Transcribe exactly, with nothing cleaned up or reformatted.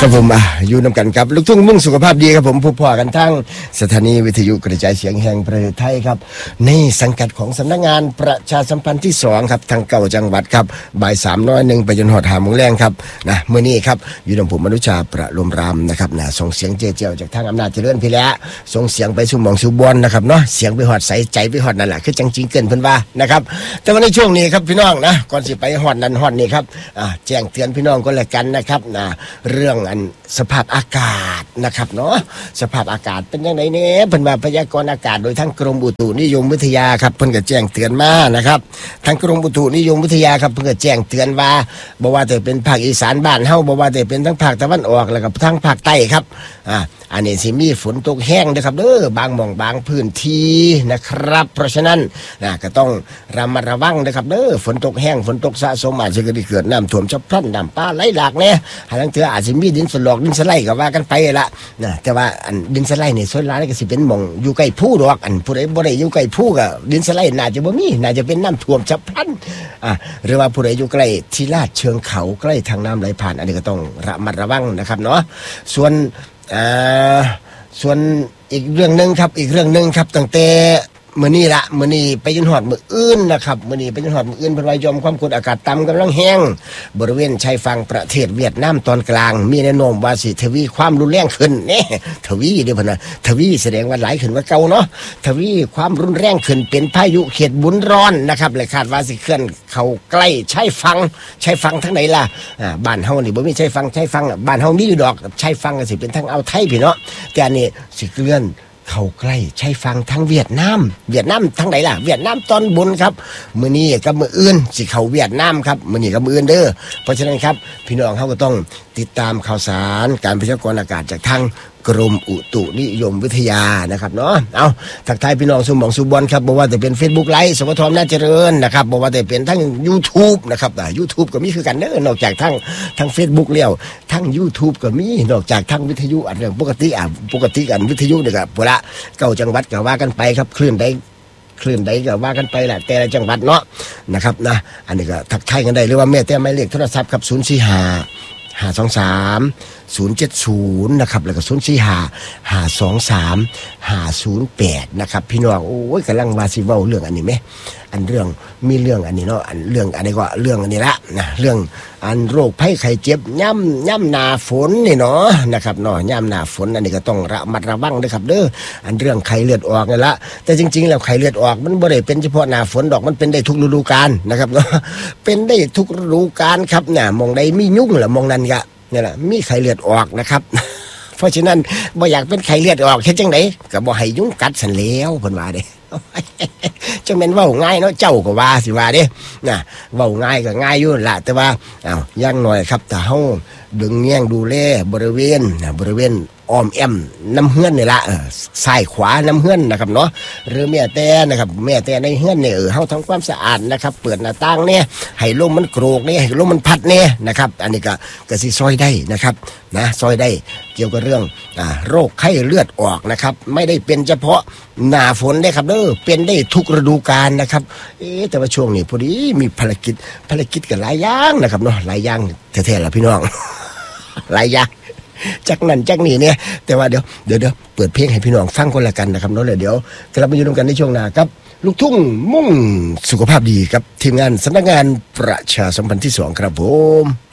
ครับผมอยู่นำกันครับลูกทุ่งมุ่งสุขภาพดีครับผมพบพ่อกันทั้งสถานีวิทยุกระจายเสียงแห่งประเทศไทยครับในสังกัดของสำนักงานประชาสัมพันธ์ที่สองครับทางเก่าจังหวัดครับบ่ายสามน้อยหนึ่งไปจนหอดหาโมงแรงครับนะเมื่อนี้ครับอยู่นำผมมนุชาประลมรามนะครับนะส่งเสียงเจียวจากทางอำนาจเจริญพี่แล้วส่งเสียงไปสู่หม่องสู่บอนนะครับเนาะเสียงไปหอดใสใจไปหอดนั่นแหละคือจังจริงเกินเพิ่นว่านะครับแต่วันในช่วงนี้ครับพี่น้องนะก่อนสิไปหอดนั้นหอดนี้ครับอ่าแจ้งเตือนพี่น้องก็แล้วกันนะครับนะเรื่องอันสภาพอากาศนะครับเนาะสภาพอากาศเป็นยังไงเนี่ยเพิ่นว่าพยากรณ์อากาศโดยทั้งกรมอุตุนิยมวิทยาครับเพิ่นก็แจ้งเตือนมานะครับทั้งกรมอุตุนิยมวิทยาครับเพิ่นก็แจ้งเตือนว่าบ่ว่าจะเป็นภาคอีสานบ้านเฮาบ่ว่าจะเป็นทั้งภาคตะวันออกแล้วก็ทั้งภาคใต้ครับอ่าอันนี้สิมีฝนตกแห้งนะครับเด้อบางหม่องบางพื้นที่นะครับเพราะฉะนั้นนะก็ต้องระมัดระวังนะครับเด้อฝนตกแห้งฝนตกสะสมอาจจะเกิดน้ำท่วมฉับพลันน้ำป่าไหลหลากแน่หาลังเทื่ออาจจะมีดินสลอกดินสไลด์ก็ว่ากันไปละนะแต่ว่าอันดินสไลด์นี่ส่วนหลายก็สิเป็นหม่องอยู่ใกล้ภูดอกอันผู้ใดบ่ได้อยู่ใกล้ภูก็ดินสไลด์น่าจะบ่มีน่าจะเป็นน้ำท่วมฉับพลันอ่าหรือว่าผู้ใดอยู่ใกล้ที่ลาดเชิงเขาใกล้ทางน้ำไหลผ่านอันนี้ก็ต้องระมัดระวังนะครับเนาะส่วนอ่าส่วนอีกเรื่องนึงครับอีกเรื่องนึงครับตั้งแต่มื้อนี้ละมื้อนี้ไปจนฮอดมื้ออื่นนะครับมื้อนี้ไปจนฮอดมื้ออื่นเพิ่นว่ายอมความกดอากาศต่ำกำลังแห้งบริเวณชายฝั่งประเทศเวียดนามตอนกลางมีแนวโน้มว่าสิทวีความรุนแรงขึ้นนี่ทวีเด้อเพิ่นน่ะทวีแสดงว่าหลายขึ้นกว่าเก่าเนาะทวีความรุนแรงขึ้นเป็นพายุเขตบุญร้อนนะครับและคาดว่าสิเคลื่อนเข้าใกล้ชายฝั่งชายฝั่งทางไหนล่ะอ่าบ้านเฮานี่บ่มีชายฝั่งชายฝั่งบ้านเฮามีอยู่ดอกชายฝั่งก็สิเป็นทางอ่าวไทยพี่เนาะแต่อันนี้สิเคลื่อนเข้าใกล้ชายฝั่งทางเวียดนามเวียดนามทางไหนล่ะเวียดนามตอนบนครับมื้อนี้กับมื้ออื่นสิเข้าเวียดนามครับมื้อนี้กับมื้ออื่นเด้อเพราะฉะนั้นครับพี่น้องเฮาก็ต้องติดตามข่าวสารการพยากรณ์อากาศจากทางกรมอุตุนิยมวิทยานะครับเนาะเอาทักทายพี่น้องสุหม่องสุบอนครับบ่ว่าจะเป็น Facebook Live สวทอน่าเจริญนะครับบ่ว่าจะเป็นทั้ง YouTube นะครับอ่า YouTube ก็มีคือกันเด้อนอกจากทั้งทั้ง Facebook แล้วทั้ง YouTube ก็มีนอกจากทั้งวิทยุอันเรื่องปกติอ่ะปกติกันวิทยุนี่ก็พุ่นละเก้าจังหวัดก็ว่ากันไปครับคลื่นใดคลื่นใดก็ว่ากันไปแหละแต่ละจังหวัดเนาะนะครับนะอันนี้ก็ทักทายกันได้หรือว่าแม่แต่หมายเลขโทรศัพท์ครับศูนย์สี่ห้า ห้าสองสาม ศูนย์เจ็ดศูนย์นะครับแล้วก็ศูนย์สี่ห้า ห้าสองสาม ห้าศูนย์แปดนะครับพี่น้องโอ้ยกำลังว่าสิเว้าเรื่องอันนี้ไหมอันเรื่องมีเรื่องอันนี้เนาะอันเรื่องอันนี้ก็เรื่องอันนี้ละนะเรื่องอันโรคภัยไข้เจ็บย่ำย่ำหนาฝนนี่เนาะนะครับเนาะย่ำหนาฝนอันนี้ก็ต้องระมัดระวังด้วยครับเด้ออันเรื่องไข้เลือดออกนี่ละแต่จริงๆแล้วไข้เลือดออกมันบ่ได้เป็นเฉพาะหน้าฝนดอกมันเป็นได้ทุกฤดูกาลนะครับเนาะเป็นได้ทุกฤดูกาลครับเนี่ยมองใดมียุ่งหรือมองนั้นก็นี่แหละมีไข้เลือดออกนะครับเพราะฉะนั้นบ่อยากเป็นไข้เลือดออกเฮ็ดจังไดก็บ่ให้ยุงกัดซั่นแล้วเพิ่นว่าเด้จังแม่นเว้าง่ายเนาะเจ้าก็ว่าสิว่าเด้น่ะเว้าง่ายก็ง่ายอยู่ล่ะแต่ว่าอ้าวอย่างน้อยครับถ้าเฮาดึงแย่งดูแลบริเวณนะบริเวณอ้อมแอมน้ำเฮือนนี่ละเออซ้ายขวาน้ำเฮือนนะครับเนาะหรือแม่แต่นะครับแม่แต่ในเฮือนเนี่ยเออเฮาทำความสะอาดนะครับเปิดหน้าต่างเนี่ยให้ลมมันโกรกเนี่ยให้ลมมันพัดเนี่ยนะครับอันนี้ก็ก็สิซอยได้นะครับนะซอยได้เกี่ยวกับเรื่องอ่าโรคไข้เลือดออกนะครับไม่ได้เป็นเฉพาะหน้าฝนได้ครับเด้อเป็นได้ทุกฤดูกาลนะครับเอ๊ะแต่ว่าช่วงนี้พอดีมีภารกิจภารกิจกันหลายอย่างนะครับเนาะหลายอย่างแท้ๆล่ะพี่น้องหลายอย่างจากนั้นจากนี้เนี่ยแต่ว่าเดี๋ยวเดี๋ยวเดี๋ยวเปิดเพลงให้พี่น้องฟังคนละกันนะครับเนาะเดี๋ยวกลับมาอยู่ด้วยกันในช่วงหน้าครับลูกทุ่งมุ่งสุขภาพดีกับทีมงานสำนักงานประชาสัมพันธ์ที่สองครับผม